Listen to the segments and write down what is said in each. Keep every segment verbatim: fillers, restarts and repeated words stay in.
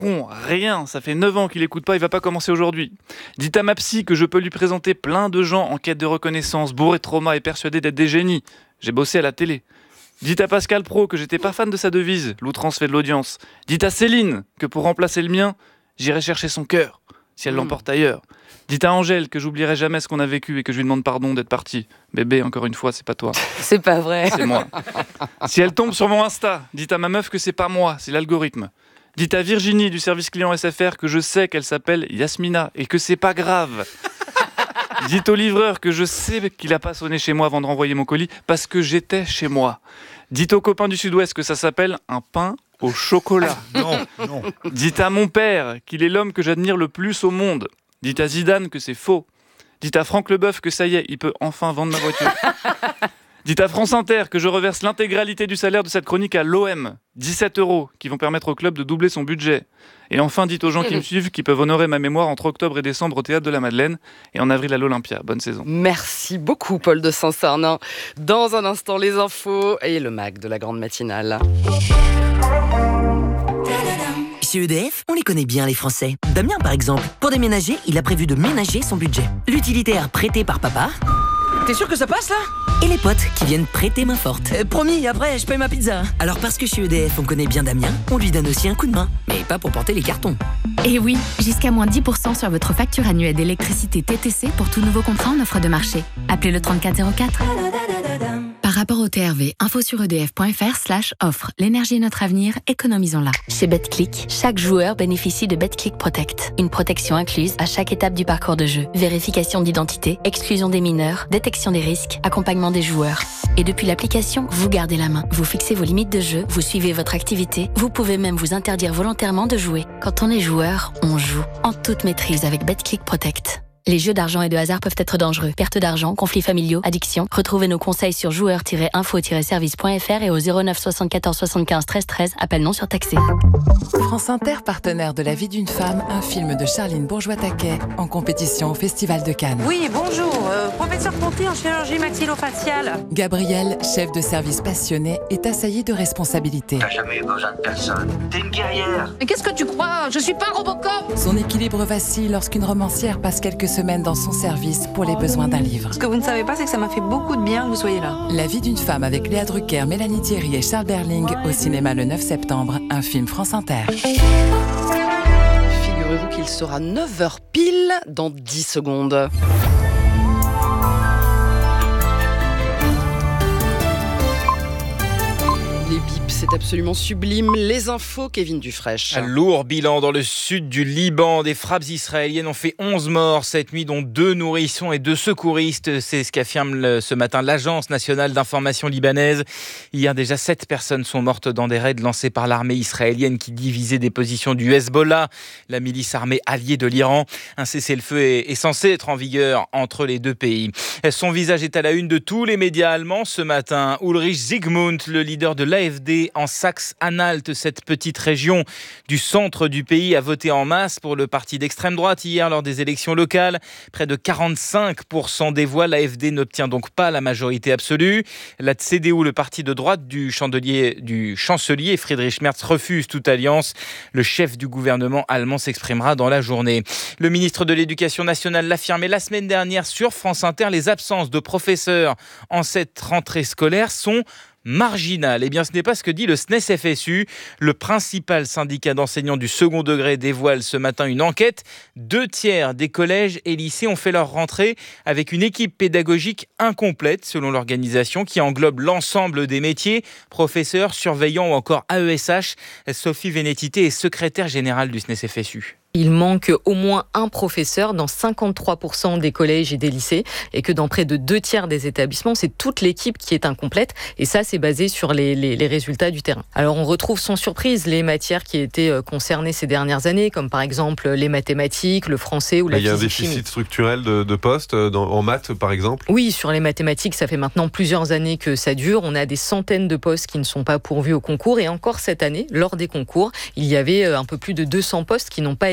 con, rien, ça fait neuf ans qu'il écoute pas, il va pas commencer aujourd'hui. Dites à ma psy que je peux lui présenter plein de gens en quête de reconnaissance, bourrés de trauma et persuadés d'être des génies. J'ai bossé à la télé. Dites à Pascal Pro que j'étais pas fan de sa devise, l'outrance fait de l'audience. Dites à Céline que pour remplacer le mien, j'irai chercher son cœur, si elle mmh. l'emporte ailleurs. Dites à Angèle que j'oublierai jamais ce qu'on a vécu et que je lui demande pardon d'être partie. Bébé, encore une fois, c'est pas toi. C'est pas vrai. C'est moi. Si elle tombe sur mon Insta, dites à ma meuf que c'est pas moi, c'est l'algorithme. Dites à Virginie du service client S F R que je sais qu'elle s'appelle Yasmina et que c'est pas grave. Dites au livreur que je sais qu'il a pas sonné chez moi avant de renvoyer mon colis parce que j'étais chez moi. Dites aux copains du Sud-Ouest que ça s'appelle un pain au chocolat. Non, non. Dites à mon père qu'il est l'homme que j'admire le plus au monde. Dites à Zidane que c'est faux. Dites à Franck Leboeuf que ça y est, il peut enfin vendre ma voiture. Dites à France Inter que je reverse l'intégralité du salaire de cette chronique à l'O M, dix-sept euros, qui vont permettre au club de doubler son budget. Et enfin, dites aux gens qui me suivent qu'ils peuvent honorer ma mémoire entre octobre et décembre au Théâtre de la Madeleine et en avril à l'Olympia. Bonne saison. Merci beaucoup, Paul de Saint-Sarnin. Dans un instant, les infos et le mag de la grande matinale. Chez E D F, on les connaît bien les Français. Damien par exemple, pour déménager, il a prévu de ménager son budget. L'utilitaire prêté par papa. T'es sûr que ça passe là ? Et les potes qui viennent prêter main forte. euh, Promis, après je paye ma pizza. Alors parce que chez E D F on connaît bien Damien, on lui donne aussi un coup de main. Mais pas pour porter les cartons. Et oui, jusqu'à moins dix pour cent sur votre facture annuelle d'électricité T T C pour tout nouveau contrat en offre de marché. Appelez le trente-quatre zéro quatre. Par rapport au T R V, info sur edf.fr slash offre. L'énergie est notre avenir, économisons-la. Chez BetClick, chaque joueur bénéficie de BetClick Protect. Une protection incluse à chaque étape du parcours de jeu. Vérification d'identité, exclusion des mineurs, détection des risques, accompagnement des joueurs. Et depuis l'application, vous gardez la main. Vous fixez vos limites de jeu, vous suivez votre activité, vous pouvez même vous interdire volontairement de jouer. Quand on est joueur, on joue. En toute maîtrise avec BetClick Protect. Les jeux d'argent et de hasard peuvent être dangereux. Perte d'argent, conflits familiaux, addiction. Retrouvez nos conseils sur joueurs tiret info tiret service point f r et au zéro neuf soixante-quatorze soixante-quinze treize treize. Appel non surtaxé. France Inter, partenaire de La vie d'une femme, un film de Charline Bourgeois-Taquet en compétition au Festival de Cannes. Oui, bonjour. Euh, professeur Ponty en chirurgie maxillofaciale. Gabriel, chef de service passionné, est assailli de responsabilités. T'as jamais eu besoin de personne. T'es une guerrière. Mais qu'est-ce que tu crois ? Je suis pas Robocop. Son équilibre vacille lorsqu'une romancière passe quelques semaine dans son service pour les besoins d'un livre. Ce que vous ne savez pas, c'est que ça m'a fait beaucoup de bien que vous soyez là. La vie d'une femme avec Léa Drucker, Mélanie Thierry et Charles Berling au cinéma le neuf septembre, un film France Inter. Figurez-vous qu'il sera neuf heures pile dans dix secondes. Les bips, c'est absolument sublime. Les infos, Kevin Dufraîche. Un lourd bilan dans le sud du Liban. Des frappes israéliennes ont fait onze morts cette nuit, dont deux nourrissons et deux secouristes. C'est ce qu'affirme le, ce matin l'Agence nationale d'information libanaise. Hier, déjà, sept personnes sont mortes dans des raids lancés par l'armée israélienne qui divisait des positions du Hezbollah, la milice armée alliée de l'Iran. Un cessez-le-feu est, est censé être en vigueur entre les deux pays. Son visage est à la une de tous les médias allemands ce matin. Ulrich Zygmunt, le leader de l'A F D en Saxe-Anhalt, cette petite région du centre du pays, a voté en masse pour le parti d'extrême droite hier lors des élections locales. Près de quarante-cinq pour cent des voix, l'A F D n'obtient donc pas la majorité absolue. La C D U, le parti de droite du, chandelier, du chancelier Friedrich Merz, refuse toute alliance. Le chef du gouvernement allemand s'exprimera dans la journée. Le ministre de l'Éducation nationale l'affirmait la semaine dernière sur France Inter, les absences de professeurs en cette rentrée scolaire sont marginal. Eh bien, ce n'est pas ce que dit le S N E S F S U. Le principal syndicat d'enseignants du second degré dévoile ce matin une enquête. Deux tiers des collèges et lycées ont fait leur rentrée avec une équipe pédagogique incomplète, selon l'organisation, qui englobe l'ensemble des métiers, professeurs, surveillants ou encore A E S H. Sophie Vénétité est secrétaire générale du S N E S F S U. Il manque au moins un professeur dans cinquante-trois pour cent des collèges et des lycées et que dans près de deux tiers des établissements, c'est toute l'équipe qui est incomplète. Et ça, c'est basé sur les, les, les résultats du terrain. Alors, on retrouve sans surprise les matières qui étaient concernées ces dernières années, comme par exemple les mathématiques, le français ou la physique. Il y a un déficit chimie. structurel de, de postes dans, en maths, par exemple ? Oui, sur les mathématiques, ça fait maintenant plusieurs années que ça dure. On a des centaines de postes qui ne sont pas pourvus au concours. Et encore cette année, lors des concours, il y avait un peu plus de deux cents postes qui n'ont pas été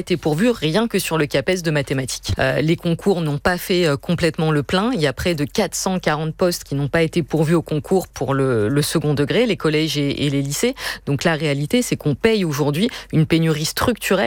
été pourvus rien que sur le CAPES de mathématiques. Euh, les concours n'ont pas fait euh, complètement le plein. Il y a près de quatre cent quarante postes qui n'ont pas été pourvus au concours pour le, le second degré, les collèges et, et les lycées. Donc la réalité, c'est qu'on paye aujourd'hui une pénurie structurelle